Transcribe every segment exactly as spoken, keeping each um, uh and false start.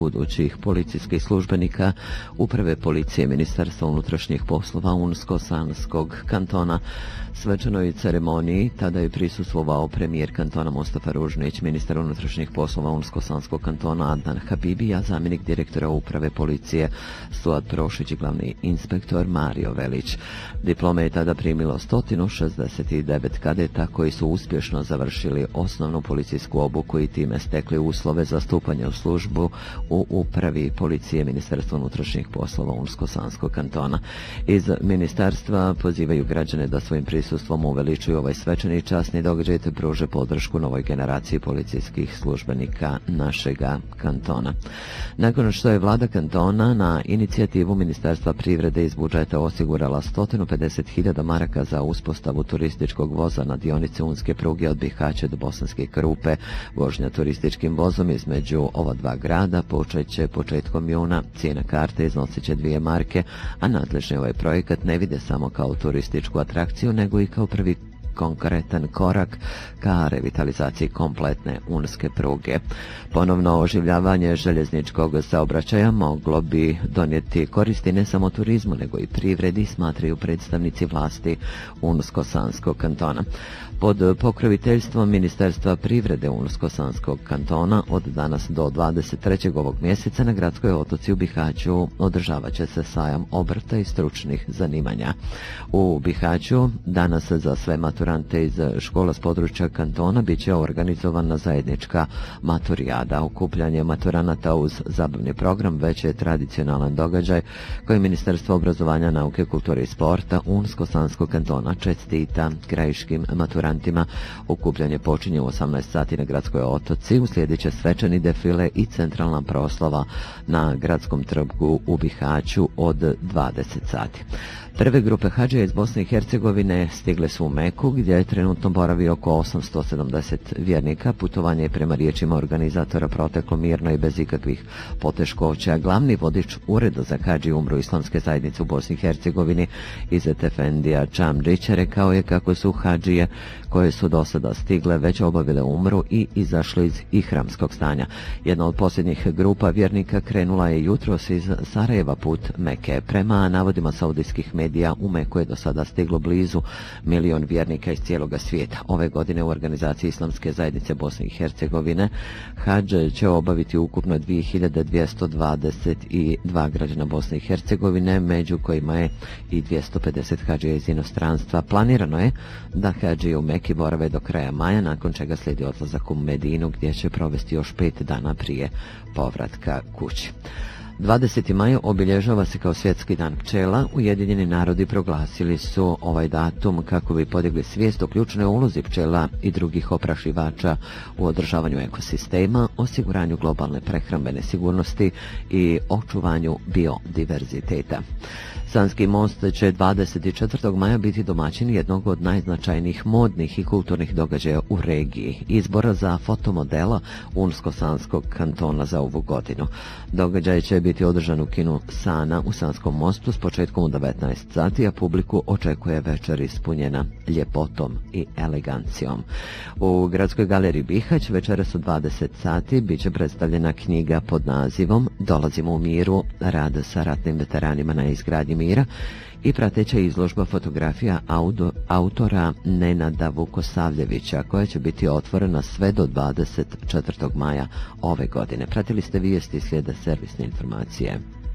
budućih policijskih službenika Uprave policije Ministarstva unutrašnjih poslova Unsko-Sanskog kantona. Svečanoj ceremoniji tada je prisustvovao premijer kantona Mustafa Ružnić, ministar unutrašnjih poslova Unsko-Sanskog kantona Adnan Habibija, zamjenik direktora Uprave policije Suad Prošić i glavni inspektor Mario Velić. Diplome je tada primilo sto šezdeset devet kadeta koji su uspješno završili osnovnu policijsku obuku i time stekli uslove za stupanje u službu u Upravi policije Ministarstva unutrašnjih poslova Unsko-Sanskog kantona. Iz ministarstva pozivaju građane da svojim prisustvom uveličuju ovaj svečani časni događaj te pruže podršku novoj generaciji policijskih službenika našega kantona. Nakon što je vlada kantona na inicijativu Ministarstva privrede iz budžeta osigurala sto pedeset hiljada maraka za uspostavu turističkog voza na dionice unske pruge od Bihaća do Bosanske Krupe, vožnja turističkim vozom između ova dva grada počet će početkom juna. Cijena karte iznosit će dvije marke, a nadležni ovaj projekat ne vide samo kao turističku atrakciju, nego i kao prvi konkretan korak ka revitalizaciji kompletne unske pruge. Ponovno oživljavanje željezničkog saobraćaja moglo bi donijeti koristi ne samo turizmu, nego i privredi, smatraju predstavnici vlasti Unsko-Sanskog kantona. Pod pokroviteljstvom Ministarstva privrede Unsko-Sanskog kantona od danas do dvadeset trećeg ovog mjeseca na gradskoj otoci u Bihaću održavat će se sajam obrta i stručnih zanimanja. U Bihaću danas za sve maturante iz škola s područja kantona bit će organizovana zajednička maturijada. Okupljanje maturanata uz zabavni program već je tradicionalan događaj koji Ministarstvo obrazovanja, nauke, kulture i sporta Unsko-Sanskog kantona čestita krajiškim maturantima. Okupljanje počinje u osamnaest sati na gradskoj otoci, uslijedit će svečani defile i centralna proslava na gradskom trgu u Bihaću od dvadeset sati. Prve grupe hadžija iz Bosne i Hercegovine stigle su u Meku, gdje je trenutno boravi oko osamsto sedamdeset vjernika. Putovanje je prema riječima organizatora proteklo mirno i bez ikakvih poteškoća. Glavni vodič Ureda za hadžiju umru islamske zajednice u Bosni i Hercegovini Izet Efendija Čamđića rekao je kako su hadžije koje su do sada stigle već obavile umru i izašle iz ihramskog stanja. Jedna od posljednjih grupa vjernika krenula je jutros iz Sarajeva put Meke. Prema navodima saudijskih medija u Meku je do sada stiglo blizu milion vjernika iz cijeloga svijeta. Ove godine u organizaciji Islamske zajednice Bosne i Hercegovine hadž će obaviti ukupno dvije hiljade dvjesto dvadeset dva građana Bosne i Hercegovine, među kojima je i dvjesto pedeset hadžija iz inostranstva. Planirano je da hadžije u Meki borave do kraja maja, nakon čega slijedi odlazak u Medinu gdje će provesti još pet dana prije povratka kući. dvadeseti maj obilježava se kao svjetski dan pčela. Ujedinjeni narodi proglasili su ovaj datum kako bi podigli svijest o ključnoj ulozi pčela i drugih oprašivača u održavanju ekosistema, osiguranju globalne prehrambene sigurnosti i očuvanju biodiverziteta. Sanski most će dvadeset četvrtog maja biti domaćin jednog od najznačajnijih modnih i kulturnih događaja u regiji, izbora za fotomodela Unsko-Sanskog kantona za ovu godinu. Događaj će biti održan u kinu Sana u Sanskom mostu s početkom u devetnaest sati, a publiku očekuje večer ispunjena ljepotom i elegancijom. U gradskoj galeriji Bihać večeras u dvadeset sati bit će predstavljena knjiga pod nazivom Dolazimo u miru, rad sa ratnim veteranima na izgradnji mira i prateća izložba fotografija auto, autora Nenada Vukosavljevića, koja će biti otvorena sve do dvadeset četvrtog maja ove godine. Pratili ste vijesti i slijede servisne informacije.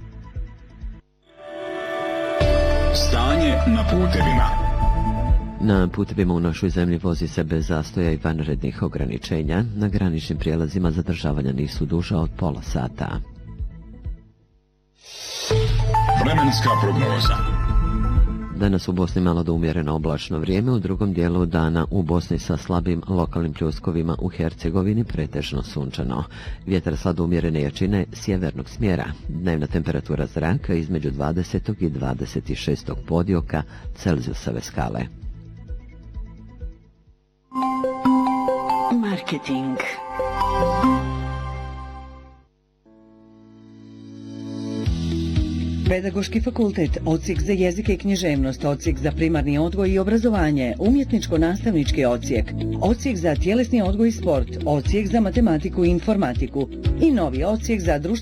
Stanje na putevima. Na putevima u našoj zemlji vozi se bez zastoja i vanrednih ograničenja. Na graničnim prijelazima zadržavanja nisu duža od pola sata. Vremenska prognoza. Danas u Bosni malo do umjereno oblačno vrijeme, u drugom dijelu dana u Bosni sa slabim lokalnim pljuskovima, u Hercegovini pretežno sunčano. Vjetar slab umjerene jačine sjevernog smjera. Dnevna temperatura zraka između dvadeset i dvadeset šest podioka Celzijusove skale. Marketing. Pedagoški fakultet, odsjek za jezike i književnost, odsjek za primarni odgoj i obrazovanje, umjetničko-nastavnički odsjek, odsjek za tjelesni odgoj i sport, odsjek za matematiku i informatiku i novi odsjek za društveno